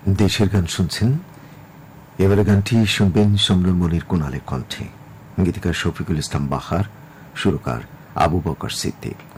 দেশের গান শুনছেন। এবারে গানটি শুনবেন সমরুল মনির কুনালের কণ্ঠে, গীতিকার শফিকুল ইসলাম বাহার, সুরকার আবু বকর সিদ্দিক।